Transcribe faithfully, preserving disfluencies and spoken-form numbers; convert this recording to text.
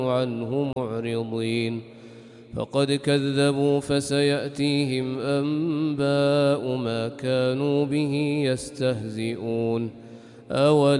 عنه معرضين فقد كذبوا فسيأتيهم أنباء ما كانوا به يستهزئون. أولم